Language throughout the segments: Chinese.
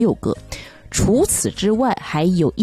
6个。除此之外，还有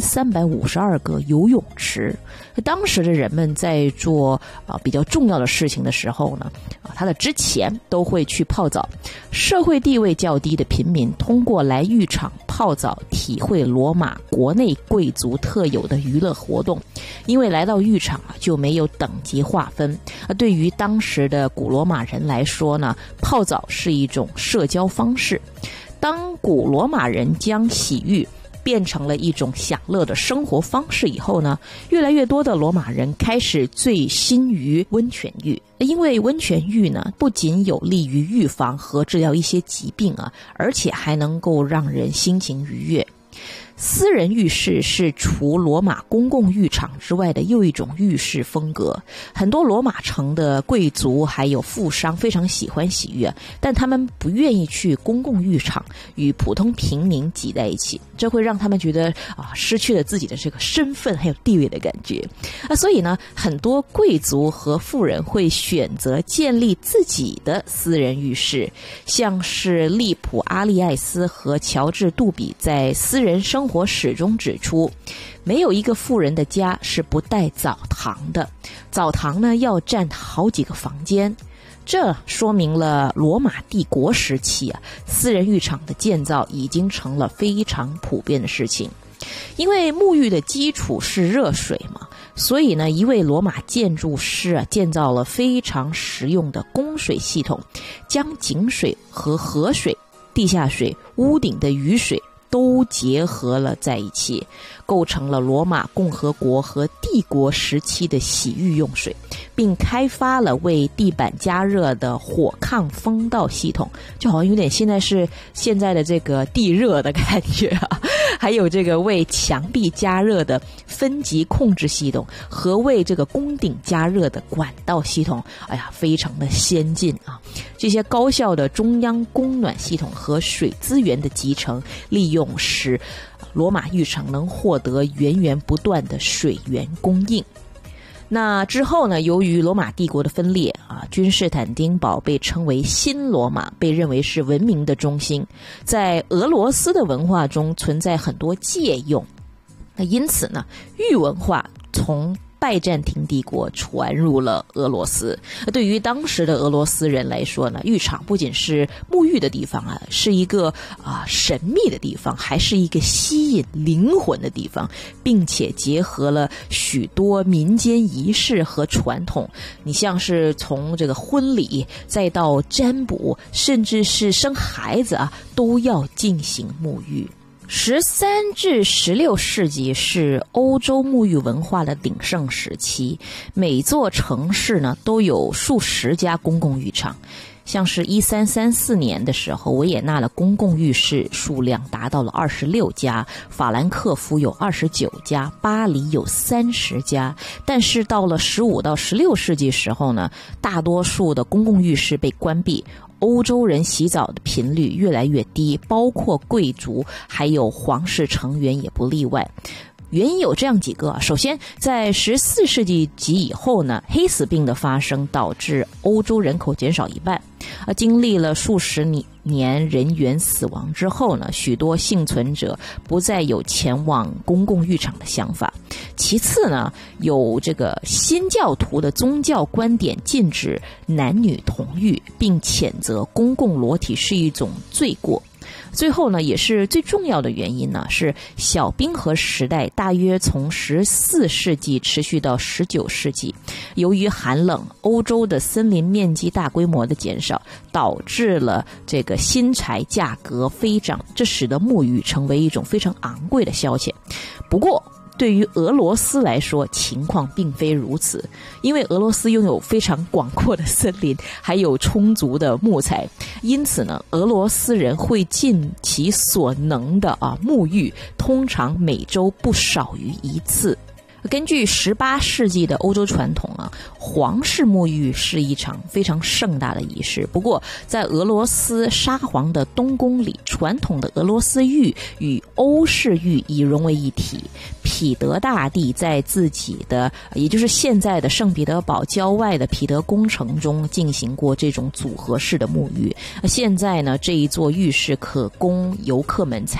1352个游泳池。当时的人们在做比较重要的事情的时候呢，他的之前都会去泡澡。社会地位较低的平民通过来浴场泡澡，体会罗马国内贵族特有的娱乐活动。因为来到浴场就没有等级划分，对于当时的古罗马人来说呢，泡澡是一种社交方式。当古罗马人将洗浴变成了一种享乐的生活方式以后呢，越来越多的罗马人开始醉心于温泉浴。因为温泉浴呢，不仅有利于预防和治疗一些疾病而且还能够让人心情愉悦。私人浴室是除罗马公共浴场之外的又一种浴室风格。很多罗马城的贵族还有富商非常喜欢洗浴，但他们不愿意去公共浴场与普通平民挤在一起，这会让他们觉得失去了自己的这个身份还有地位的感觉。所以呢，很多贵族和富人会选择建立自己的私人浴室，像是利普阿利艾斯和乔治杜比在私人生活史中指出，没有一个富人的家是不带澡堂的，澡堂呢要占好几个房间。这说明了罗马帝国时期私人浴场的建造已经成了非常普遍的事情。因为沐浴的基础是热水嘛，所以呢，一位罗马建筑师建造了非常实用的供水系统，将井水和河水、地下水、屋顶的雨水都结合了在一起，构成了罗马共和国和帝国时期的洗浴用水，并开发了为地板加热的火抗风道系统，就好像有点现在的这个地热的感觉还有这个为墙壁加热的分级控制系统和为这个宫顶加热的管道系统，非常的先进这些高效的中央供暖系统和水资源的集成利用，使罗马浴场能获得源源不断的水源供应。那之后呢，由于罗马帝国的分裂君士坦丁堡被称为新罗马，被认为是文明的中心。在俄罗斯的文化中存在很多借用，那因此呢，浴文化从拜占庭帝国传入了俄罗斯。对于当时的俄罗斯人来说呢，浴场不仅是沐浴的地方是一个神秘的地方，还是一个吸引灵魂的地方，并且结合了许多民间仪式和传统。你像是从这个婚礼再到占卜，甚至是生孩子都要进行沐浴。13至16世纪是欧洲沐浴文化的鼎盛时期，每座城市呢都有数十家公共浴场。像是1334年的时候，维也纳的公共浴室数量达到了26家，法兰克福有29家，巴黎有30家。但是到了15到16世纪时候呢，大多数的公共浴室被关闭，欧洲人洗澡的频率越来越低，包括贵族还有皇室成员也不例外。原因有这样几个，首先在14世纪及以后呢，黑死病的发生导致欧洲人口减少一半，经历了数十年人员死亡之后呢，许多幸存者不再有前往公共浴场的想法。其次呢，有这个新教徒的宗教观点禁止男女同浴，并谴责公共裸体是一种罪过。最后呢，也是最重要的原因呢，是小冰河时代大约从14世纪持续到19世纪，由于寒冷，欧洲的森林面积大规模的减少，导致了这个新柴价格飞涨，这使得沐浴成为一种非常昂贵的消遣。不过对于俄罗斯来说，情况并非如此，因为俄罗斯拥有非常广阔的森林，还有充足的木材，因此呢，俄罗斯人会尽其所能的沐浴，通常每周不少于一次。根据18世纪的欧洲传统皇室沐浴是一场非常盛大的仪式。不过在俄罗斯沙皇的东宫里，传统的俄罗斯浴与欧式浴已融为一体， 彼得大帝在自己的，也就是现在的圣彼得堡郊外的彼得宫城中进行过这种组合式的沐浴。现在呢，这一座浴室可供游客们